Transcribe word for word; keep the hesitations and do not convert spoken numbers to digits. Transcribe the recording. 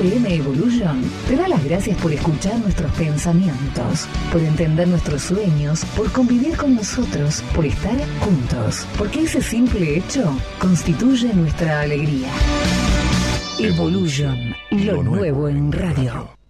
F M Evolution te da las gracias por escuchar nuestros pensamientos, por entender nuestros sueños, por convivir con nosotros, por estar juntos, porque ese simple hecho constituye nuestra alegría. Evolution, lo nuevo en radio.